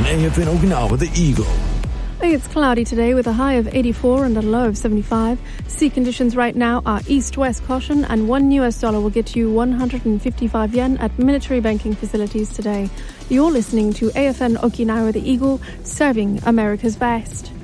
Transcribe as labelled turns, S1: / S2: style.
S1: AFN Okinawa, the Eagle.
S2: It's cloudy today with a high of 84 and a low of 75. Sea conditions right now are east-west caution, and $1 will get you 155 yen at military banking facilities today. You're listening to AFN Okinawa, the Eagle, serving America's best.